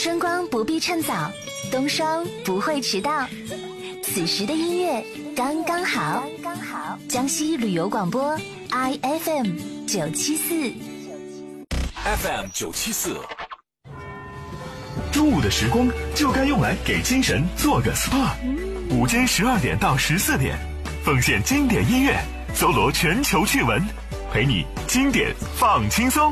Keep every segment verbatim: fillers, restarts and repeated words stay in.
春光不必趁早，冬霜不会迟到。此时的音乐刚刚好。刚刚好。江西旅游广播 I F M 九七四 F M 九七四。 中午的时光就该用来给精神做个 S P A。 午间十二点到十四点，奉献经典音乐，搜罗全球趣闻，陪你经典放轻松。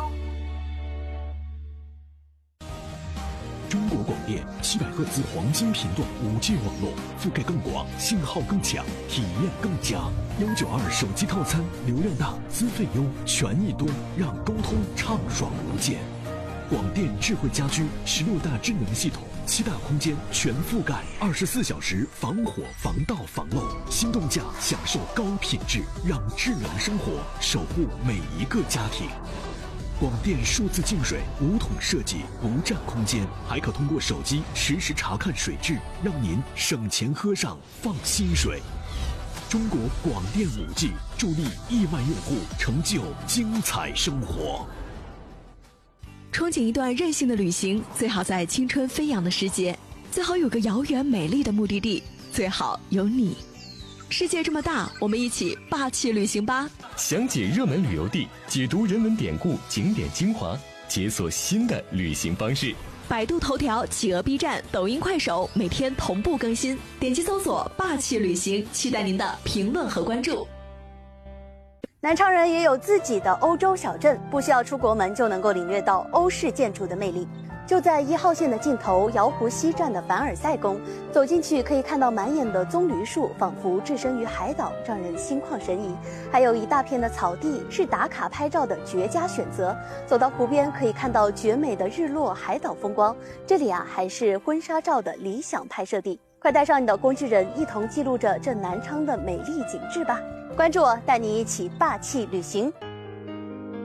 中国广电七百赫兹黄金频段 五 G 网络，覆盖更广，信号更强，体验更佳。幺九二手机套餐，流量大，资费优，权益多，让沟通畅爽无间。广电智慧家居十六大智能系统，七大空间全覆盖，二十四小时防火防盗防漏，心动价享受高品质，让智能生活守护每一个家庭。广电数字净水无桶设计，不占空间，还可通过手机实时查看水质，让您省钱喝上放心水。中国广电 五 G 助力亿万用户成就精彩生活。 憧憬一段任性的旅行，最好在青春飞扬的时节，最好有个遥远美丽的目的地，最好有你。世界这么大，我们一起霸气旅行吧！ 详解热门旅游地，解读人文典故、景点精华，解锁新的旅行方式。 百度头条、企鹅 B 站、抖音、快手每天同步更新，点击搜索“霸气旅行”，期待您的评论和关注。 南昌人也有自己的欧洲小镇，不需要出国门就能够领略到欧式建筑的魅力。就在一号线的尽头，瑶湖西站的凡尔赛宫，走进去可以看到满眼的棕榈树，仿佛置身于海岛，让人心旷神怡。还有一大片的草地，是打卡拍照的绝佳选择。走到湖边，可以看到绝美的日落海岛风光。这里啊，还是婚纱照的理想拍摄地。快带上你的工具人，一同记录着这南昌的美丽景致吧！关注我，带你一起霸气旅行。